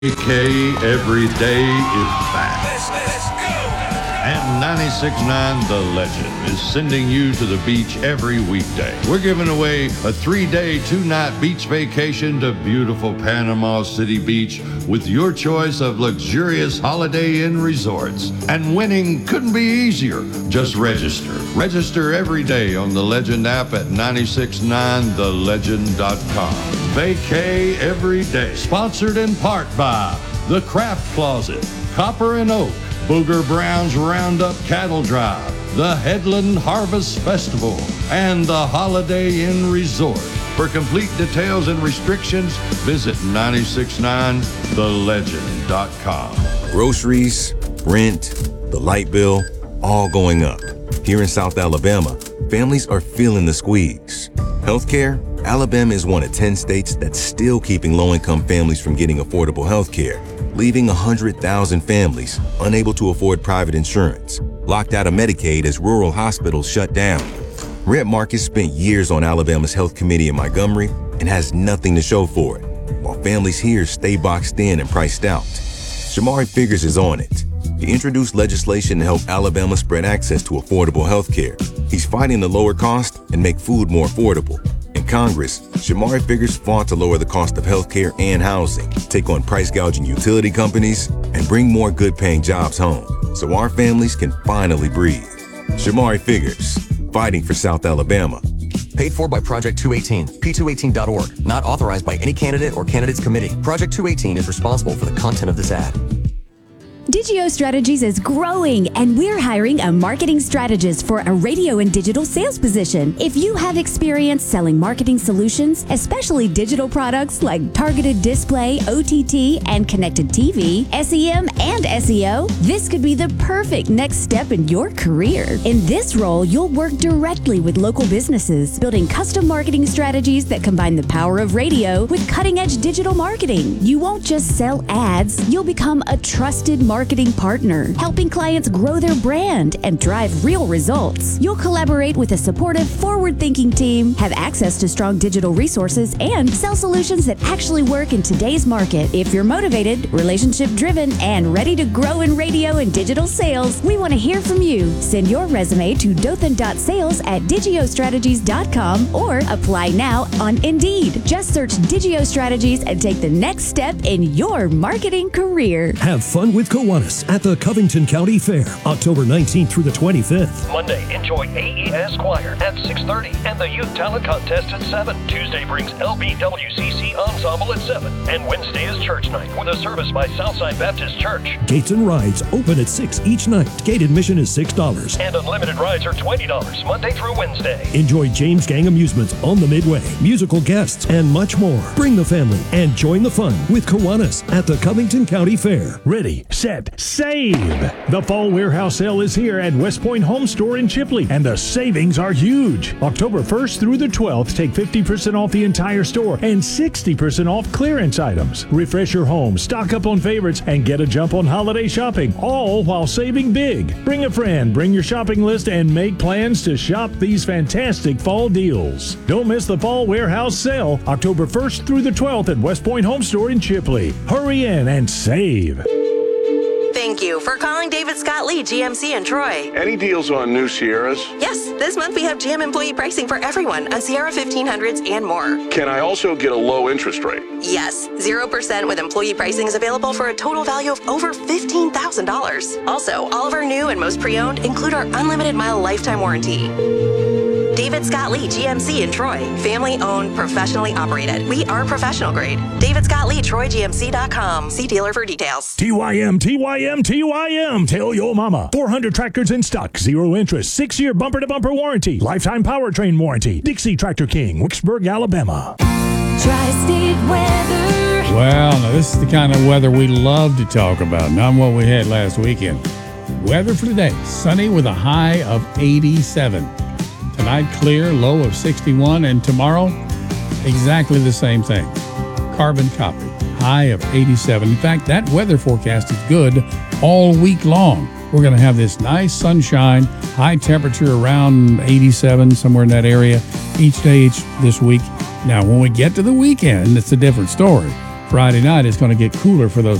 VK every day is back. And 96.9 The Legend is sending you to the beach every weekday. We're giving away a 3-day, 2-night beach vacation to beautiful Panama City Beach with your choice of luxurious Holiday Inn resorts. And winning couldn't be easier. Just register. Register every day on the Legend app at 969thelegend.com. Vacay every day. Sponsored in part by The Craft Closet, Copper and Oak, Booger Brown's Roundup Cattle Drive, the Headland Harvest Festival, and the Holiday Inn Resort. For complete details and restrictions, visit 969thelegend.com. Groceries, rent, the light bill, all going up. Here in South Alabama, families are feeling the squeeze. Healthcare? Alabama is one of 10 states that's still keeping low-income families from getting affordable health care, leaving 100,000 families unable to afford private insurance, locked out of Medicaid as rural hospitals shut down. Rhett Marcus spent years on Alabama's Health Committee in Montgomery and has nothing to show for it, while families here stay boxed in and priced out. Shamari Figures is on it. He introduced legislation to help Alabama spread access to affordable health care. He's fighting to lower cost and make food more affordable. In Congress, Shamari Figures fought to lower the cost of health care and housing, take on price-gouging utility companies, and bring more good-paying jobs home so our families can finally breathe. Shamari Figures, fighting for South Alabama. Paid for by Project 218, p218.org. Not authorized by any candidate or candidates committee. Project 218 is responsible for the content of this ad. Digio Strategies is growing, and we're hiring a marketing strategist for a radio and digital sales position. If you have experience selling marketing solutions, especially digital products like targeted display, OTT, and connected TV, SEM, and SEO, this could be the perfect next step in your career. In this role, you'll work directly with local businesses, building custom marketing strategies that combine the power of radio with cutting-edge digital marketing. You won't just sell ads, you'll become a trusted marketing partner, helping clients grow their brand and drive real results. You'll collaborate with a supportive, forward-thinking team, have access to strong digital resources, and sell solutions that actually work in today's market. If you're motivated, relationship-driven, and ready to grow in radio and digital sales, we want to hear from you. Send your resume to dothan.sales@digiostrategies.com or apply now on Indeed. Just search Digio Strategies and take the next step in your marketing career. Have fun with Kiwanis at the Covington County Fair, October 19th through the 25th. Monday, enjoy AES Choir at 6:30 and the Youth Talent Contest at 7. Tuesday brings LBWCC Ensemble at 7. And Wednesday is church night with a service by Southside Baptist Church. Gates and rides open at 6 each night. Gate admission is $6. And unlimited rides are $20 Monday through Wednesday. Enjoy James Gang Amusements on the Midway, musical guests, and much more. Bring the family and join the fun with Kiwanis at the Covington County Fair. Ready, set, save! The Fall Warehouse Sale is here at West Point Home Store in Chipley, and the savings are huge. October 1st through the 12th, take 50% off the entire store and 60% off clearance items. Refresh your home, stock up on favorites, and get a jump on holiday shopping, all while saving big. Bring a friend, bring your shopping list, and make plans to shop these fantastic fall deals. Don't miss the Fall Warehouse Sale, October 1st through the 12th at West Point Home Store in Chipley. Hurry in and save. Thank you for calling David Scott Lee, GMC in Troy. Any deals on new Sierras? Yes, this month we have GM employee pricing for everyone on Sierra 1500s and more. Can I also get a low interest rate? Yes, 0% with employee pricing is available for a total value of over $15,000. Also, all of our new and most pre-owned include our unlimited mile lifetime warranty. David Scott Lee, GMC in Troy. Family owned, professionally operated. We are professional grade. David Scott Lee, TroyGMC.com. See dealer for details. TYM, TYM, TYM. Tell your mama. 400 tractors in stock. 0 interest. 6-year bumper-to-bumper warranty. Lifetime powertrain warranty. Dixie Tractor King, Wicksburg, Alabama. Tri-State Weather. Well, now this is the kind of weather we love to talk about, not what we had last weekend. Weather for today, sunny with a high of 87. Tonight, clear, low of 61, and tomorrow, exactly the same thing. Carbon copy, high of 87. In fact, that weather forecast is good all week long. We're going to have this nice sunshine, high temperature around 87, somewhere in that area, each day this week. Now, when we get to the weekend, it's a different story. Friday night, it's going to get cooler for those